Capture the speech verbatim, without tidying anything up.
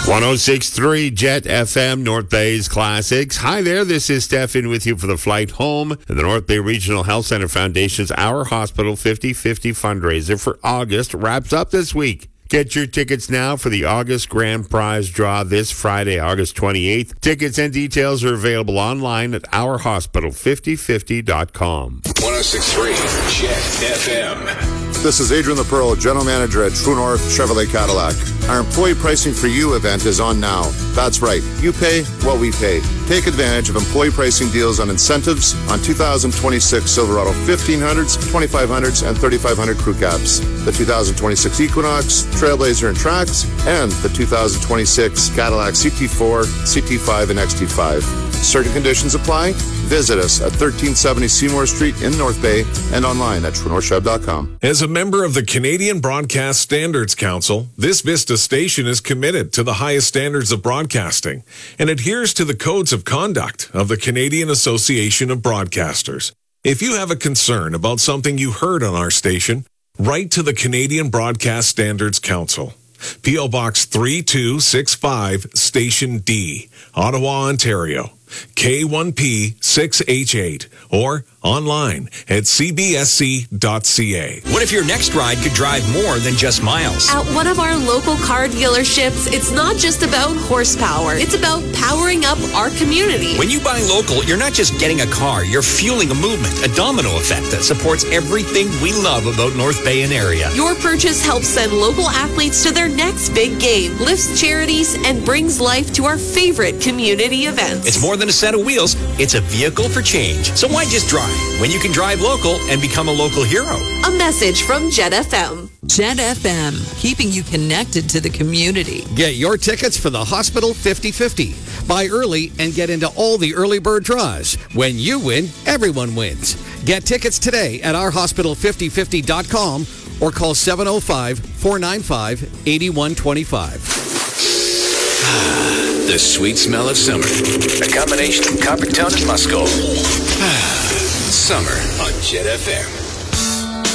one oh six point three Jet F M, North Bay's Classics. Hi there, this is Stefan with you for the flight home. And the North Bay Regional Health Center Foundation's Our Hospital fifty fifty fundraiser for August wraps up this week. Get your tickets now for the August Grand Prize draw this Friday, August twenty-eighth. Tickets and details are available online at our hospital fifty fifty dot com. one oh six point three Jet F M. This is Adrian LaPearl, General Manager at True North Chevrolet Cadillac. Our Employee Pricing for You event is on now. That's right. You pay what we pay. Take advantage of employee pricing deals on incentives on two thousand twenty-six Silverado fifteen hundreds, twenty-five hundreds, and thirty-five hundred crew cabs, the two thousand twenty-six Equinox, Trailblazer, and Trax, and the two thousand twenty-six Cadillac C T four, C T five, and X T five. Certain conditions apply. Visit us at thirteen seventy Seymour Street in North Bay and online at true north chev dot com. As a member of the Canadian Broadcast Standards Council, this Vista station is committed to the highest standards of broadcasting and adheres to the codes of conduct of the Canadian Association of Broadcasters. If you have a concern about something you heard on our station, write to the Canadian Broadcast Standards Council. P O Box three two six five, Station D, Ottawa, Ontario, K one P six H eight, or online at c b s c dot c a. What if your next ride could drive more than just miles? At one of our local car dealerships, it's not just about horsepower. It's about powering up our community. When you buy local, you're not just getting a car, you're fueling a movement, a domino effect that supports everything we love about North Bay and area. Your purchase helps send local athletes to their next big game, lifts charities, and brings life to our favorite community events. It's more than a set of wheels, it's a vehicle for change. So why just drive when you can drive local and become a local hero? A message from Jet F M. Jet F M, keeping you connected to the community. Get your tickets for the Hospital fifty fifty. Buy early and get into all the early bird draws. When you win, everyone wins. Get tickets today at our hospital fifty fifty dot com or call seven oh five, four nine five, eight one two five. The sweet smell of summer. A combination of Coppertown and Musco. Summer on Jet F M.